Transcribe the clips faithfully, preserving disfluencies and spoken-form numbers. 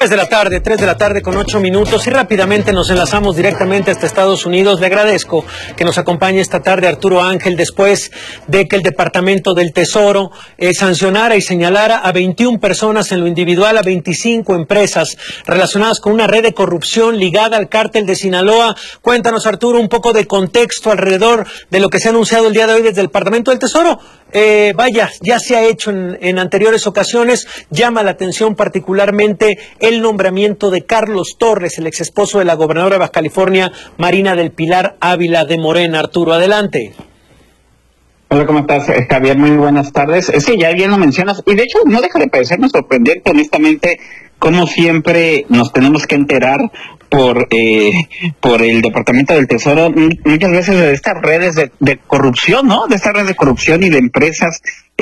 tres de la tarde, tres de la tarde con ocho minutos y rápidamente nos enlazamos directamente hasta Estados Unidos. Le agradezco que nos acompañe esta tarde Arturo Ángel después de que el Departamento del Tesoro eh, sancionara y señalara a veintiuna personas en lo individual, a veinticinco empresas relacionadas con una red de corrupción ligada al cártel de Sinaloa. Cuéntanos, Arturo, un poco de contexto alrededor de lo que se ha anunciado el día de hoy desde el Departamento del Tesoro. Eh, vaya, ya se ha hecho en, en anteriores ocasiones. Llama la atención particularmente el nombramiento de Carlos Torres, el ex esposo de la gobernadora de Baja California, Marina del Pilar Ávila de Morena. Arturo, adelante. Hola, ¿cómo estás, Javier? Muy buenas tardes. Es que ya bien lo mencionas, y de hecho no deja de parecernos sorprendente, honestamente, como siempre nos tenemos que enterar por eh, por el Departamento del Tesoro muchas veces de estas redes de, de corrupción, ¿no? De estas redes de corrupción y de empresas,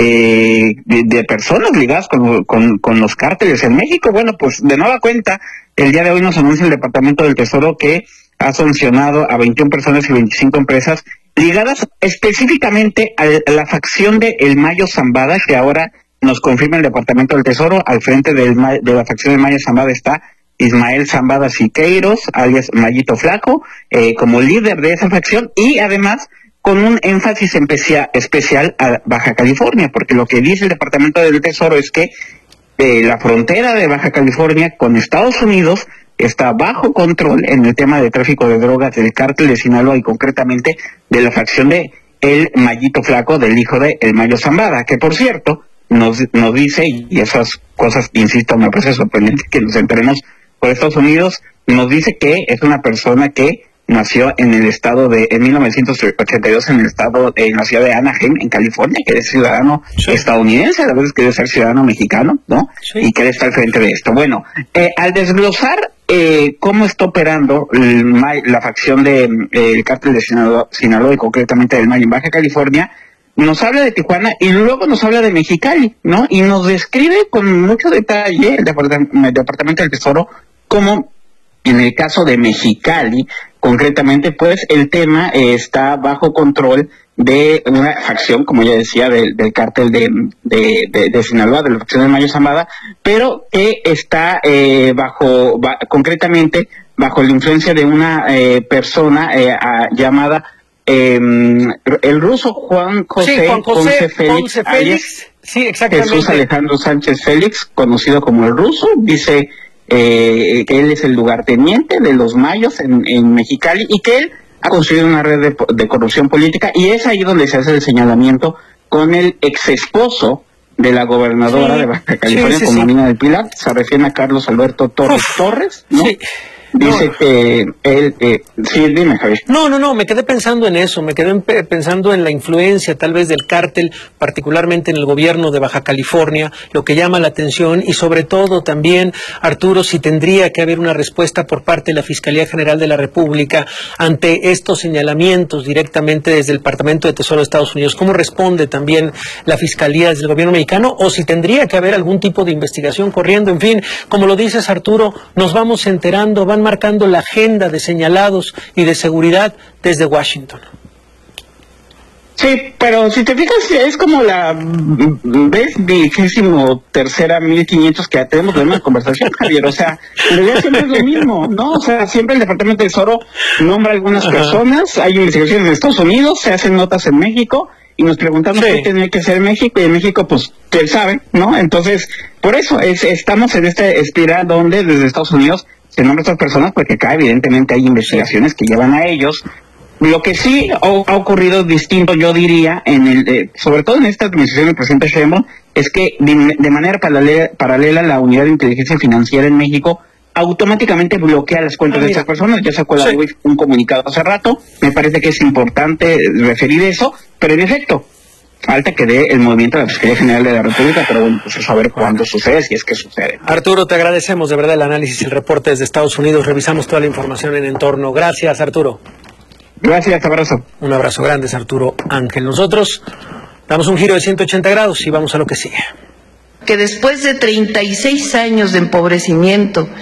eh, de, de personas ligadas con, con, con los cárteles en México. Bueno, pues de nueva cuenta, el día de hoy nos anuncia el Departamento del Tesoro que ha sancionado a veintiuna personas y veinticinco empresas ligadas específicamente a la facción de El Mayo Zambada, que ahora nos confirma el Departamento del Tesoro. Al frente del, de la facción del Mayo Zambada está Ismael Zambada Siqueiros, alias Mayito Flaco, eh, como líder de esa facción, y además con un énfasis especia, especial a Baja California, porque lo que dice el Departamento del Tesoro es que eh, la frontera de Baja California con Estados Unidos está bajo control en el tema de tráfico de drogas del cártel de Sinaloa y concretamente de la facción de El Mayito Flaco, del hijo de El Mayo Zambada, que por cierto nos, nos dice, y esas cosas, insisto, me parece sorprendente que nos enteremos por Estados Unidos, nos dice que es una persona que nació en el estado de, en mil novecientos ochenta y dos, en el estado, en la ciudad de Anaheim, en California, que es ciudadano sí. estadounidense, a la vez que debe ser ciudadano mexicano, ¿no? Sí. Y que él está al frente de esto. Bueno, eh, al desglosar eh, cómo está operando el, la facción del de, eh, cártel de Sinaloa, Sinaloa y concretamente del Mayo en Baja California, nos habla de Tijuana y luego nos habla de Mexicali, ¿no? Y nos describe con mucho detalle el, depart el Departamento del Tesoro como en el caso de Mexicali, concretamente, pues el tema eh, está bajo control de una facción, como ya decía, del, del cártel de, de, de, de Sinaloa, de la facción de Mayo Zambada, pero que está eh, bajo, ba, concretamente, bajo la influencia de una eh, persona eh, a, llamada eh, el ruso Juan José, sí, Juan José Ponce Félix, Ponce Félix. Sí, exactamente. Jesús Alejandro Sánchez Félix, conocido como el ruso, dice Eh, que él es el lugarteniente de los Mayos en, en Mexicali y que él ha construido una red de, de corrupción política, y es ahí donde se hace el señalamiento con el ex esposo de la gobernadora sí, de Baja California, sí, sí, con Marina sí. del Pilar. Se refiere a Carlos Alberto Torres Uf, Torres, ¿no? Sí. Dice no. que él... Eh, sí, dime, Javier. No, no, no, me quedé pensando en eso, me quedé pensando en la influencia tal vez del cártel, particularmente en el gobierno de Baja California, lo que llama la atención, y sobre todo también, Arturo, si tendría que haber una respuesta por parte de la Fiscalía General de la República ante estos señalamientos directamente desde el Departamento de Tesoro de Estados Unidos. ¿Cómo responde también la Fiscalía desde el gobierno mexicano? O si tendría que haber algún tipo de investigación corriendo. En fin, como lo dices, Arturo, nos vamos enterando, van marcando la agenda de señalados y de seguridad desde Washington. Sí, pero si te fijas, es como la vez vigésimo tercera mil quinientos que tenemos la misma conversación, Javier. O sea, en realidad siempre es lo mismo, ¿no? O sea, siempre el Departamento del Tesoro nombra a algunas Ajá. personas, hay investigaciones en Estados Unidos, se hacen notas en México, y nos preguntamos sí. qué tenía que ser México, y en México, pues, él sabe, ¿no? Entonces, por eso es, estamos en esta espiral donde desde Estados Unidos se nombra a estas personas, porque acá evidentemente hay investigaciones que llevan a ellos. Lo que sí ha, ha ocurrido distinto, yo diría, en el, eh, sobre todo en esta administración del presidente Sheinbaum, es que de, de manera paralela, paralela la Unidad de Inteligencia Financiera en México automáticamente bloquea las cuentas ah, de estas personas. Ya sacó la sí. un comunicado hace rato, me parece que es importante referir eso, pero en efecto, falta que dé el movimiento de la Fiscalía General de la República, pero bueno, pues eso a ver cuándo sucede, si es que sucede. Arturo, te agradecemos de verdad el análisis y el reporte desde Estados Unidos. Revisamos toda la información en entorno. Gracias, Arturo. Gracias, abrazo. Un abrazo grande, es Arturo Ángel. Nosotros damos un giro de ciento ochenta grados y vamos a lo que sigue. Que después de treinta y seis años de empobrecimiento